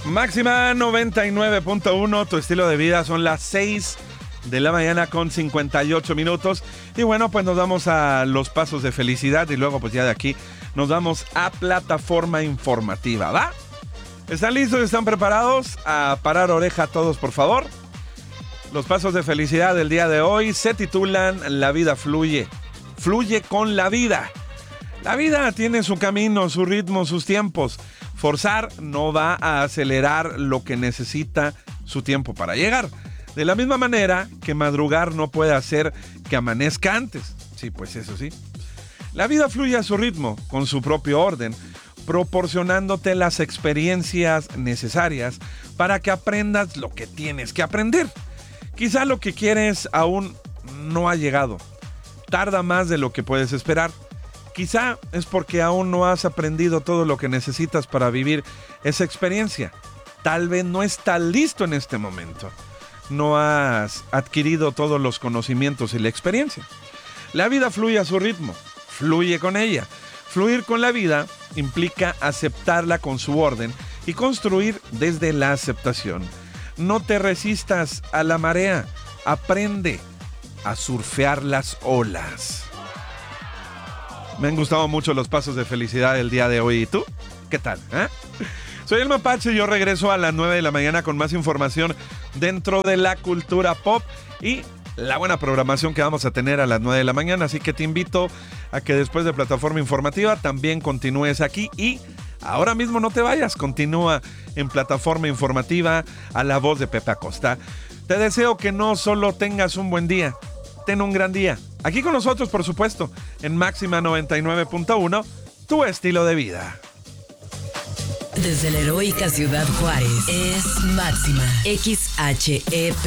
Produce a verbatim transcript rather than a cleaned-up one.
Máxima noventa y nueve punto uno, tu estilo de vida. Son las seis de la mañana con cincuenta y ocho minutos. Y bueno, pues nos vamos a los pasos de felicidad y luego pues ya de aquí nos vamos a plataforma informativa, ¿va? ¿Están listos? ¿Están preparados? A parar oreja todos, por favor. Los pasos de felicidad del día de hoy se titulan La vida fluye. Fluye con la vida. La vida tiene su camino, su ritmo, sus tiempos. Forzar no va a acelerar lo que necesita su tiempo para llegar. De la misma manera que madrugar no puede hacer que amanezca antes. Sí, pues eso sí. La vida fluye a su ritmo, con su propio orden, proporcionándote las experiencias necesarias para que aprendas lo que tienes que aprender. Quizá lo que quieres aún no ha llegado. Tarda más de lo que puedes esperar. Quizá es porque aún no has aprendido todo lo que necesitas para vivir esa experiencia. Tal vez no estás listo en este momento. No has adquirido todos los conocimientos y la experiencia. La vida fluye a su ritmo. Fluye con ella. Fluir con la vida implica aceptarla con su orden y construir desde la aceptación. No te resistas a la marea. Aprende a surfear las olas. Me han gustado mucho los pasos de felicidad del día de hoy. ¿Y tú? ¿Qué tal? ¿Eh? Soy el Mapache y yo regreso a las nueve de la mañana con más información dentro de la cultura pop y la buena programación que vamos a tener a las nueve de la mañana. Así que te invito a que después de plataforma informativa también continúes aquí y ahora mismo no te vayas. Continúa en plataforma informativa a la voz de Pepe Acosta. Te deseo que no solo tengas un buen día, ten un gran día. Aquí con nosotros, por supuesto, en Máxima noventa y nueve punto uno, tu estilo de vida. Desde la heroica Ciudad Juárez, es Máxima X H E P.